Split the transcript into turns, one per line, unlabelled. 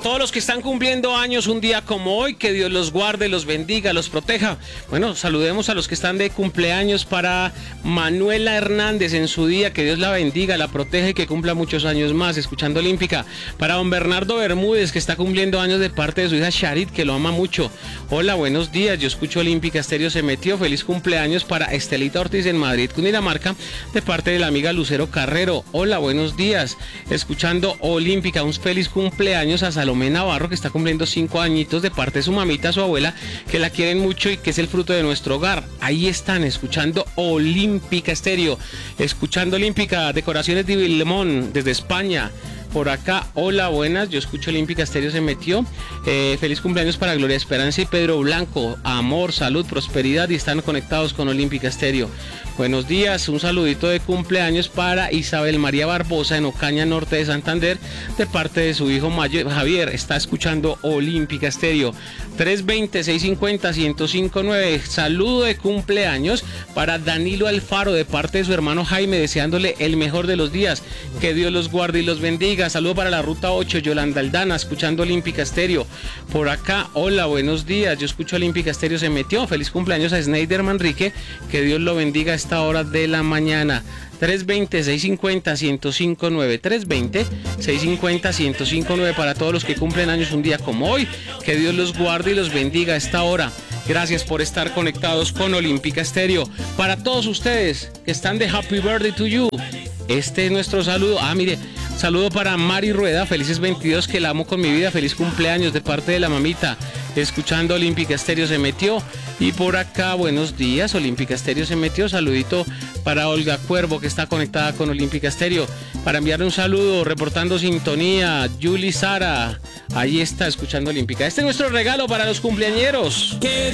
todos los que están cumpliendo años un día como hoy, que Dios los guarde, los bendiga, los proteja. Bueno, saludemos a los que están de cumpleaños. Para Manuela Hernández en su día, que Dios la bendiga, la proteja y que cumpla muchos años más, escuchando Olímpica. Para don Bernardo Bermúdez, que está cumpliendo años de parte de su hija Sharit, que lo ama mucho. Hola, buenos días, yo escucho Olímpica Estéreo, se metió. Feliz cumpleaños para Estelita Ortiz en Madrid, Cundinamarca, de parte de la amiga Lucero Carrero. Hola, buenos días, escuchando Olímpica. Un feliz cumpleaños a Salomé Navarro, que está cumpliendo 5 añitos, de parte de su mamita, su abuela, que la quieren mucho y que es el fruto de nuestro hogar. Ahí están, escuchando Olímpica Estéreo, escuchando Olímpica. Decoraciones de Villemón, desde España. Por acá, hola, buenas, yo escucho Olímpica Estéreo, se metió. Feliz cumpleaños para Gloria Esperanza y Pedro Blanco. Amor, salud, prosperidad, y están conectados con Olímpica Estéreo. Buenos días, un saludito de cumpleaños para Isabel María Barbosa en Ocaña, norte de Santander, de parte de su hijo Javier. Está escuchando Olímpica Estéreo. 320-650-1059. Saludo de cumpleaños para Danilo Alfaro, de parte de su hermano Jaime, deseándole el mejor de los días. Que Dios los guarde y los bendiga. Saludo para la Ruta 8, Yolanda Aldana, escuchando Olímpica Estéreo. Por acá, hola, buenos días, yo escucho Olímpica Estéreo, se metió. Feliz cumpleaños a Sneider Manrique, que Dios lo bendiga a esta hora de la mañana. 320-650-1059, 320-650-1059 para todos los que cumplen años un día como hoy. Que Dios los guarde y los bendiga a esta hora. Gracias por estar conectados con Olímpica Estéreo. Para todos ustedes que están de Happy Birthday to you, este es nuestro saludo. Mire, saludo para Mari Rueda, felices 22, que la amo con mi vida. Feliz cumpleaños de parte de la mamita, escuchando Olímpica Estéreo, se metió. Y por acá, buenos días, Olímpica Estéreo se metió. Saludito para Olga Cuervo, que está conectada con Olímpica Estéreo. Para enviarle un saludo, reportando sintonía, Yuli Sara, ahí está, escuchando Olímpica. Este es nuestro regalo para los cumpleañeros.
Que